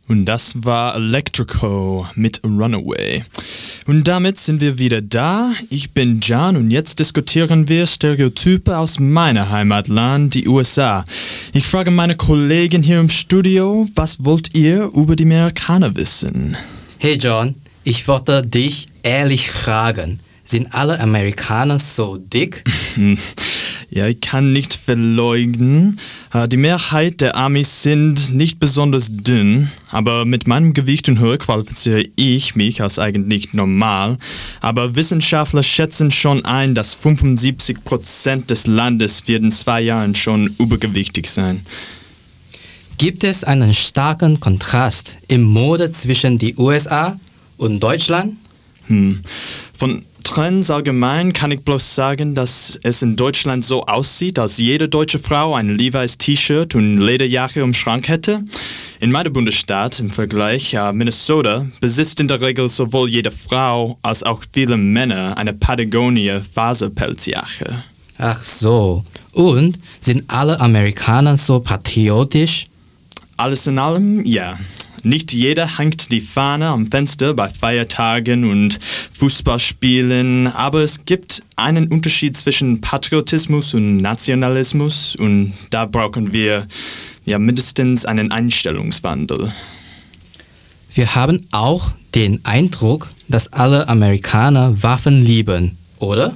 Und das war Electrico mit Runaway. Und damit sind wir wieder da. Ich bin John und jetzt diskutieren wir Stereotype aus meiner Heimatland, die USA. Ich frage meine Kollegen hier im Studio, was wollt ihr über die Amerikaner wissen? Hey John, ich wollte dich ehrlich fragen. Sind alle Amerikaner so dick? Ja, ich kann nicht verleugnen. Die Mehrheit der Amis sind nicht besonders dünn, aber mit meinem Gewicht und Höhe qualifiziere ich mich als eigentlich normal. Aber Wissenschaftler schätzen schon ein, dass 75% des Landes wird in 2 Jahren schon übergewichtig sein. Gibt es einen starken Kontrast im Mode zwischen die USA und Deutschland? Von Trends allgemein kann ich bloß sagen, dass es in Deutschland so aussieht, als jede deutsche Frau ein Levi's T-Shirt und Lederjacke im Schrank hätte. In meinem Bundesstaat, im Vergleich Minnesota, besitzt in der Regel sowohl jede Frau als auch viele Männer eine Patagonia Faserpelzjacke. Ach so. Und sind alle Amerikaner so patriotisch? Alles in allem, ja. Nicht jeder hängt die Fahne am Fenster bei Feiertagen und Fußballspielen, aber es gibt einen Unterschied zwischen Patriotismus und Nationalismus und da brauchen wir ja mindestens einen Einstellungswandel. Wir haben auch den Eindruck, dass alle Amerikaner Waffen lieben, oder?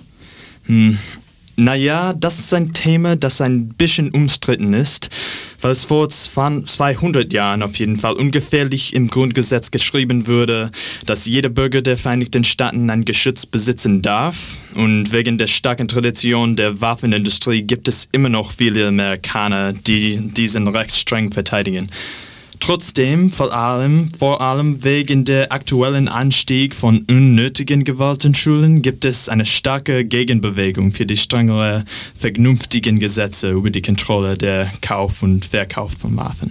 Naja, das ist ein Thema, das ein bisschen umstritten ist, weil es vor 200 Jahren auf jeden Fall ungefährlich im Grundgesetz geschrieben wurde, dass jeder Bürger der Vereinigten Staaten ein Geschütz besitzen darf. Und wegen der starken Tradition der Waffenindustrie gibt es immer noch viele Amerikaner, die diesen Recht streng verteidigen. Trotzdem, vor allem wegen der aktuellen Anstieg von unnötigen Gewalt in Schulen, gibt es eine starke Gegenbewegung für die strengere, vernünftigen Gesetze über die Kontrolle der Kauf und Verkauf von Waffen.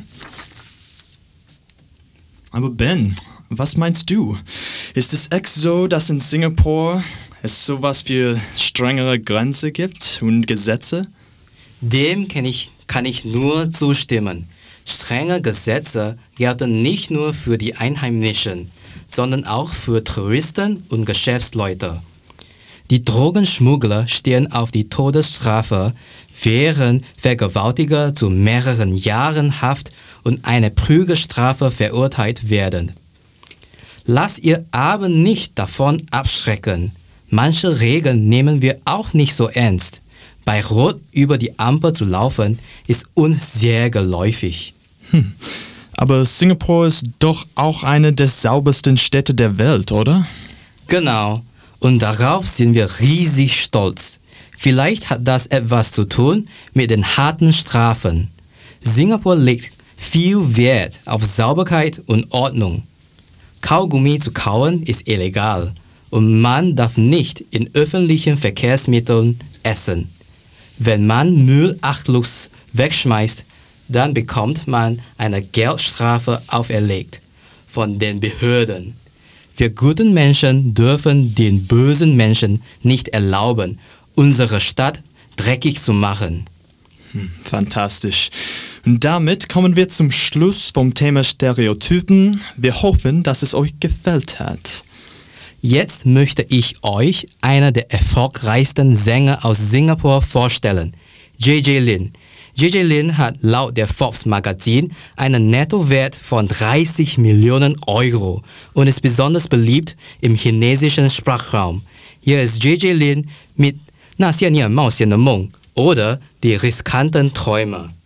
Aber Ben, was meinst du? Ist es echt so, dass in Singapur es sowas für strengere Grenzen gibt und Gesetze? Dem kann ich nur zustimmen. Strenge Gesetze gelten nicht nur für die Einheimischen, sondern auch für Touristen und Geschäftsleute. Die Drogenschmuggler stehen auf die Todesstrafe, während Vergewaltiger zu mehreren Jahren Haft und eine Prügelstrafe verurteilt werden. Lasst ihr aber nicht davon abschrecken. Manche Regeln nehmen wir auch nicht so ernst. Bei Rot über die Ampel zu laufen, ist uns sehr geläufig. Aber Singapur ist doch auch eine der saubersten Städte der Welt, oder? Genau. Und darauf sind wir riesig stolz. Vielleicht hat das etwas zu tun mit den harten Strafen. Singapur legt viel Wert auf Sauberkeit und Ordnung. Kaugummi zu kauen ist illegal und man darf nicht in öffentlichen Verkehrsmitteln essen. Wenn man Müll achtlos wegschmeißt, dann bekommt man eine Geldstrafe auferlegt von den Behörden. Wir guten Menschen dürfen den bösen Menschen nicht erlauben, unsere Stadt dreckig zu machen. Fantastisch. Und damit kommen wir zum Schluss vom Thema Stereotypen. Wir hoffen, dass es euch gefällt hat. Jetzt möchte ich euch einer der erfolgreichsten Sänger aus Singapur vorstellen, JJ Lin. JJ Lin hat laut der Forbes Magazin einen Nettowert von 30 Millionen Euro und ist besonders beliebt im chinesischen Sprachraum. Hier ist JJ Lin mit 那些你很冒险的梦 oder Die riskanten Träume.